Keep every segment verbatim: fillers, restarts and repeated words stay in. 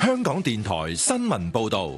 香港電台新聞報道。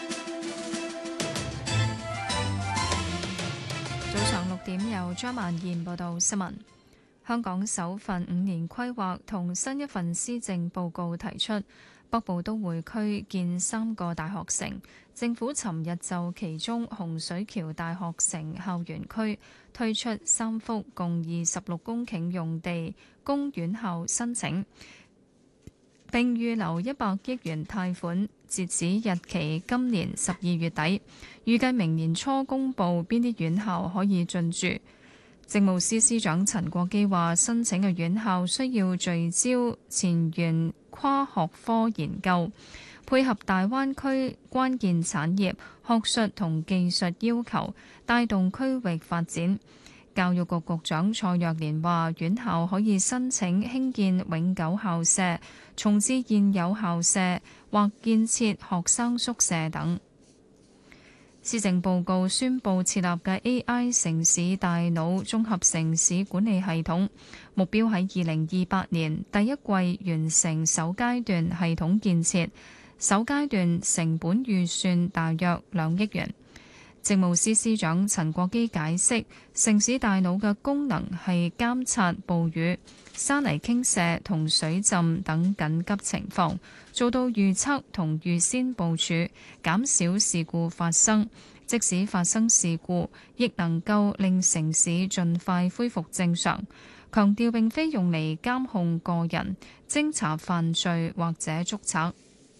早上六點由張萬燕報道新聞。香港首份五年規劃同新一份施政報告提出，北部都會區建三個大學城。政府尋日就其中洪水橋大學城校園區推出三幅共二十六公頃用地供院校申請，並預留一百億元貸款，截止日期今年十二月底，預計明年初公布邊啲院校可以進駐。政務司司長陳國基話，申請嘅院校需要聚焦前沿跨學科研究，配合大灣區關鍵產業、學術同技術要求，帶動區域發展。教育局局長蔡若蓮話，院校可以申請興建永久校舍、重置現有校舍或建設學生宿舍等。施政報告宣布設立嘅 A I 城市大腦綜合城市管理系統，目標喺二零二八年第一季完成首階段系統建設，首階段成本預算大約兩億元。政務司司長陳國基解釋，城市大腦嘅功能係監察暴雨、山泥傾瀉同水浸等緊急情況，做到預測同預先部署，減少事故發生。即使發生事故，亦能夠令城市盡快恢復正常。強調並非用嚟監控個人、偵查犯罪或者捉賊。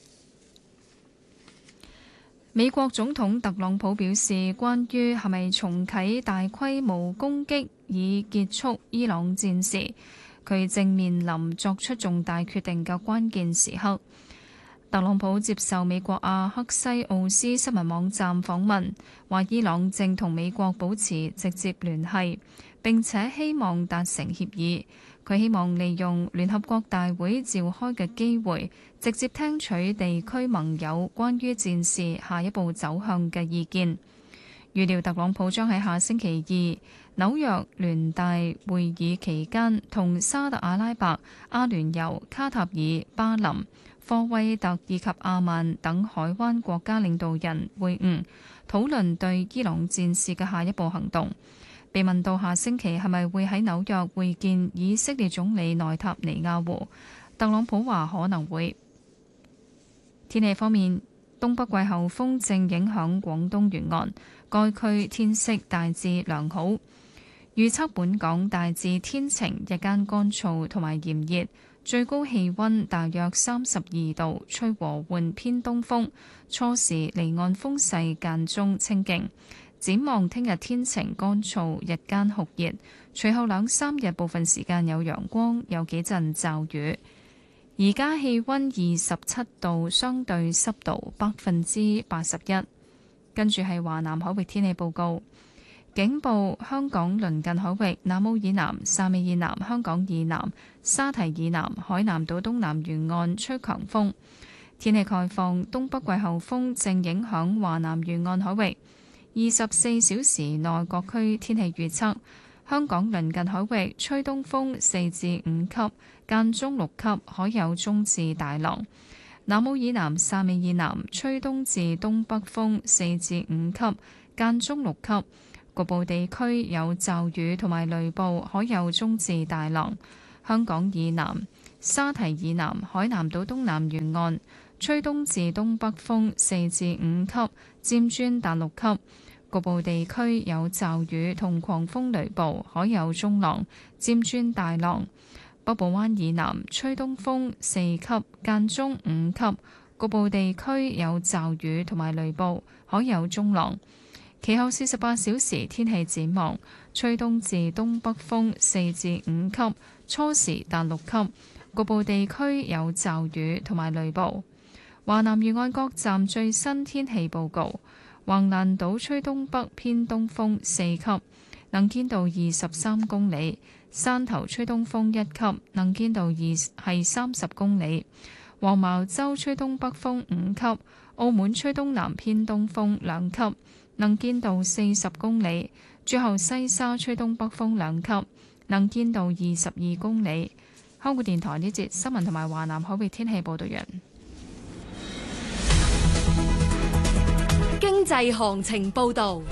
美國總統特朗普表示，關於係咪重啟大規模攻擊以結束伊朗戰事，佢正面臨作出重大決定嘅關鍵時刻。特朗普接受美國阿克西奧斯新聞網站訪問，話伊朗正同美國保持直接聯繫，並且希望達成協議。佢希望利用聯合國大會召開嘅機會，直接聽取地區盟友關於戰事下一步走向嘅意見。預料特朗普將喺下星期二紐約聯大會議期間，同沙特阿拉伯、阿聯酋、卡塔爾、巴林、科威特以及阿曼等海灣國家領導人會晤，討論對伊朗戰事嘅下一步行動。被問到下星期係咪會喺紐約會見以色列總理內塔尼亞胡，特朗普話可能會。天氣方面，東北季候風正影響廣東沿岸，該區天色大致良好。預測本港大致天晴，日間乾燥同埋炎熱，最高氣溫大約三十二度，吹和緩偏東風，初時離岸風勢間中清勁。展望聽日天晴乾燥，日間酷熱，隨後兩三日部分時間有陽光，有幾陣驟雨。而家氣溫二十七度，相對濕度百分之八十一。跟住係華南海域天氣報告，警報香港鄰近海域南澳以南、汕尾以南、香港以南、沙堤以南、海南島東南沿岸吹強風。天氣概況，東北季候風正影響華南沿岸海域。二十四小時內各區天氣預測：香港鄰近海域吹東風四至五級，間中六級，海有中至大浪；南澳以南、汕尾以南吹東至東北風四至五級，間中六級，局部地區有驟雨同埋雷暴，海有中至大浪。香港以南、沙堤以南、海南島東南沿岸吹東至東北風四至五級，漸轉達六級。局部地區有驟雨同狂風雷暴，海有中浪，漸轉大浪。北部灣以南吹東風四級，間中五級。局部地區有驟雨同埋雷暴，海有中浪。其後四十八小時天氣展望，吹東至東北風四至五級，初時達六級。局部地區有驟雨同埋雷暴。華南沿岸各站最新天氣報告。橫瀾島吹東北偏東風四級，能見度二十三公里；汕頭吹東風一級，能見度二係三十公里；黃茅洲吹東北風五級；澳門吹東南偏東風兩級，能見度四十公里；最後西沙吹東北風兩級，能見度二十二公里。香港電台呢節新聞同埋華南海域天氣報道完。 經濟行情報道。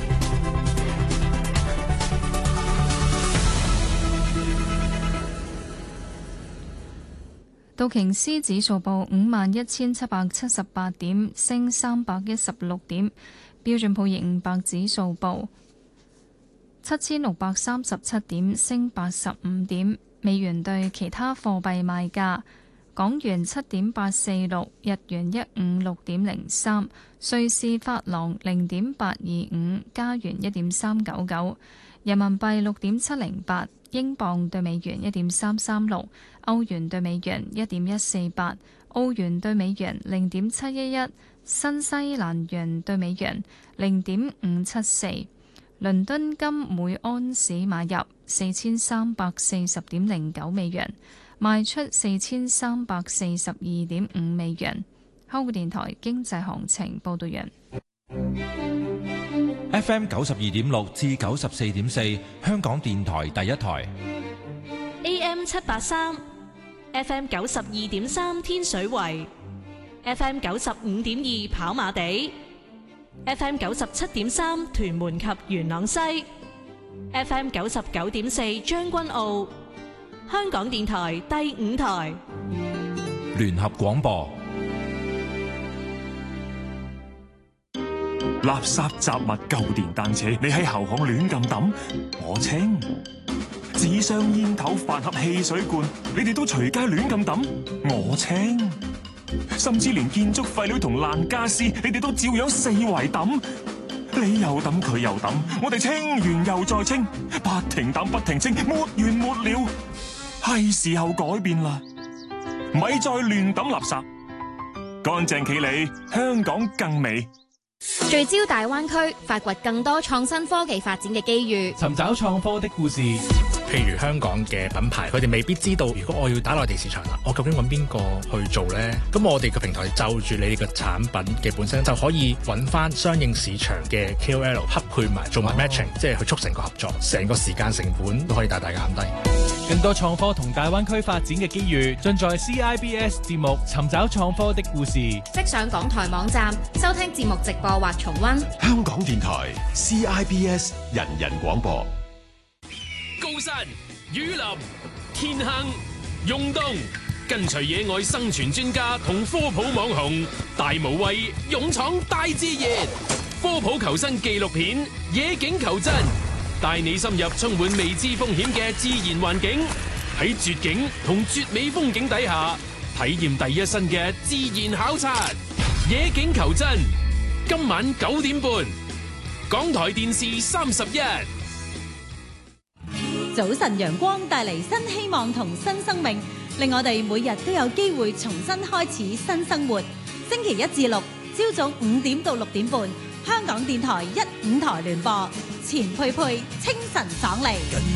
道瓊斯指數報五萬一千七百七十八點，升三百一十六點。標準普爾五百指數報七千六百三十七點，升八十五點。美元對其他貨幣賣價：港元七點八四六，日元一五六點零三，瑞士法郎零點八二五，加元一點三九九，人民幣六點七零八。英鎊對美元一點三三六，歐元對美元一點一四八，澳元對美元零點七一一，新西蘭元對美元零點五七四。倫敦金每安士買入四千三百四十點零九美元，賣出四千三百四十二點五美元。香港電台經濟行情報道完。 F M 九十二點六至九十四點四，香港電台第一台。 A M 七八三 ，F M 九十二點三天水圍 ，F M 九十五點二跑馬地 ，F M 九十七點三屯門及元朗西 ，F M 九十九點四將軍澳，香港電台第五台。 聯合廣播。 垃圾雜物舊電單車，你喺後巷亂咁抌，我清；紙箱煙頭飯盒汽水罐，你哋都隨街亂咁抌，我清；甚至連建築廢料同爛家私，你哋都照樣四圍抌，你又抌佢又抌，我哋清完又再清，不停抌不停清，沒完沒了。係時候改變啦，咪再亂抌垃圾，乾淨企理，香港更美。 聚焦大灣區，發掘更多創新科技發展嘅機遇， 尋找創科的故事。 譬如香港嘅品牌，佢哋未必知道，如果我要打內地市場啦，我究竟揾邊個去做呢？咁我哋嘅平台就住你哋嘅產品嘅本身，就可以揾翻相應市場嘅 K O L 匹配埋，做埋 matching，、哦、即係去促成個合作，成個時間成本都可以大大減低。 更多創科同大灣區發展嘅機遇，盡在 C I B S 節目《尋找創科的故事》。 即上港台網站收聽節目直播或重溫。 香港電台 C I B S 人人廣播。 高山、雨林、天坑、湧東，跟隨野外生存專家同科普網紅大無畏勇闖大自然，科普求生紀錄片《野境求真》，帶你深入充滿未知風險嘅自然環境，喺絕境同絕美風景底下，體驗第一身嘅自然考察。《野境求真》今晚九點半，港台電視三十一。 早晨陽光帶嚟新希望同新生命，令我哋每日都有機會重新開始新生活。星期一至六朝早五點到六點半，香港電台一五台聯播，錢佩佩清晨爽利。